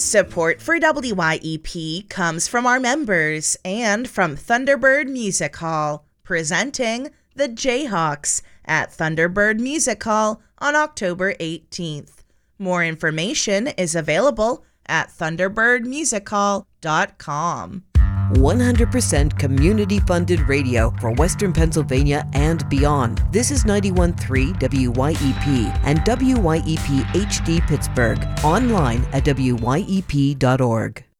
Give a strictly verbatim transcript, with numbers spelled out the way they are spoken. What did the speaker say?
Support for W Y E P comes from our members and from Thunderbird Music Hall, presenting the Jayhawks at Thunderbird Music Hall on October eighteenth. More information is available at thunderbird music hall dot com. one hundred percent community-funded radio for Western Pennsylvania and beyond. This is ninety-one point three W Y E P and W Y E P H D Pittsburgh. Online at W Y E P dot org.